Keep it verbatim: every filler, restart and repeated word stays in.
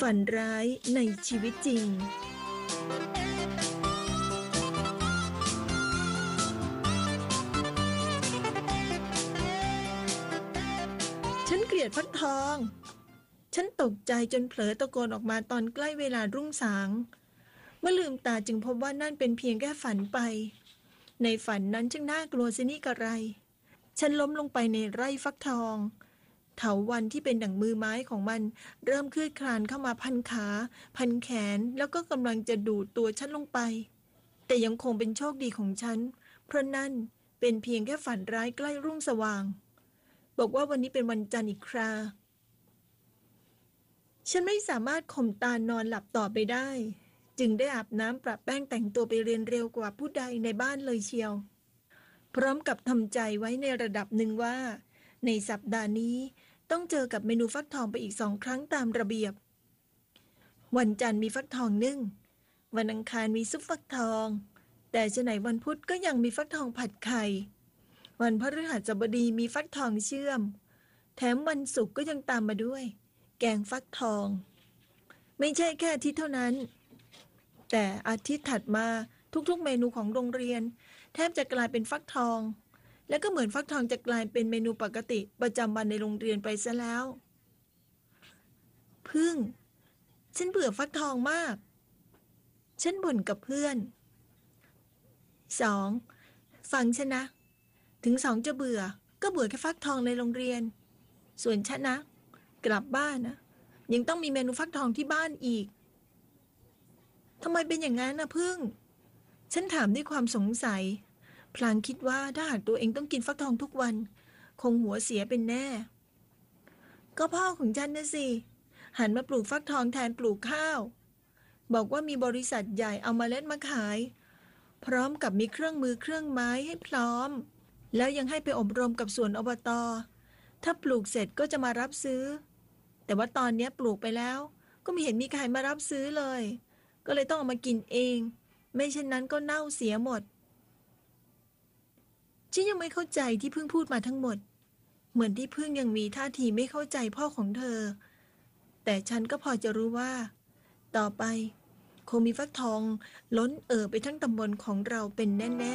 ฝันร้ายในชีวิตจริงฉันเกลียดฟักทองฉันตกใจจนเผลอตะโกนออกมาตอนใกล้เวลารุ่งสางเมื่อลืมตาจึงพบว่านั่นเป็นเพียงแค่ฝันไปในฝันนั้นช่างน่ากลัวสินี่กระไรฉันล้มลงไปในไร่ฟักทองเถาวัลย์ที่เป็นดั่งมือไม้ของมันเริ่มคลืดคลานเข้ามาพันขาพันแขนแล้วก็กำลังจะดูดตัวฉันลงไปแต่ยังคงเป็นโชคดีของฉันเพราะนั่นเป็นเพียงแค่ฝันร้ายใกล้รุ่งสว่างบอกว่าวันนี้เป็นวันจันทร์อีกคราฉันไม่สามารถข่มตานอนหลับต่อไปได้จึงได้อาบน้ำประแป้งแต่งตัวไปเรียนเร็วกว่าผู้ใดในบ้านเลยเชียวพร้อมกับทำใจไว้ในระดับหนึ่งว่าในสัปดาห์นี้ต้องเจอกับเมนูฟักทองไปอีกสองครั้งตามระเบียบวันจันทร์มีฟักทองนึ่งวันอังคารมีซุปฟักทองแต่ฉะไหนวันพุธก็ยังมีฟักทองผัดไข่วันพฤหัสบดีมีฟักทองเชื่อมแถมวันศุกร์ก็ยังตามมาด้วยแกงฟักทองไม่ใช่แค่อาทิตย์เท่านั้นแต่อาทิตย์ถัดมาทุกๆเมนูของโรงเรียนแทบจะกลายเป็นฟักทองและก็เหมือนฟักทองจะกลายเป็นเมนูปกติประจำวันในโรงเรียนไปซะแล้วพึ่งฉันเบื่อฟักทองมากฉันบ่นกับเพื่อนสองฟังฉันนะถึงสองจะเบื่อก็เบื่อแค่ฟักทองในโรงเรียนส่วนฉันนะกลับบ้านนะยังต้องมีเมนูฟักทองที่บ้านอีกทำไมเป็นอย่างนั้นนะพึ่งฉันถามด้วยความสงสัยพลางคิดว่าถ้าหากตัวเองต้องกินฟักทองทุกวันคงหัวเสียเป็นแน่ก็พ่อของฉันนะสิหันมาปลูกฟักทองแทนปลูกข้าวบอกว่ามีบริษัทใหญ่เอาเมล็ดมาขายพร้อมกับมีเครื่องมือเครื่องไม้ให้พร้อมแล้วยังให้ไปอบรมกับสวนอบต.ถ้าปลูกเสร็จก็จะมารับซื้อแต่ว่าตอนนี้ปลูกไปแล้วก็ไม่เห็นมีใครมารับซื้อเลยก็เลยต้องเอามากินเองไม่เช่นนั้นก็เน่าเสียหมดฉันยังไม่เข้าใจที่พึ่งพูดมาทั้งหมดเหมือนที่พึ่งยังมีท่าทีไม่เข้าใจพ่อของเธอแต่ฉันก็พอจะรู้ว่าต่อไปคงมีฟักทองล้นเอ่อไปทั้งตำบลของเราเป็นแน่ๆ